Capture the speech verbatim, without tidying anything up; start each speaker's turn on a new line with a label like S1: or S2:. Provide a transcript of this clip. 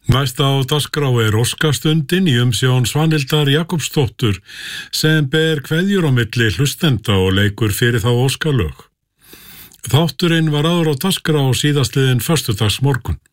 S1: Næst á dagskrá er óskastundin í umsjón Svanhildar Jakobsdóttur sem ber kveðjur á milli hlustenda og leikur fyrir þá óskalög. Þátturinn var áður á dagskrá síðastliðinn föstudags morgun.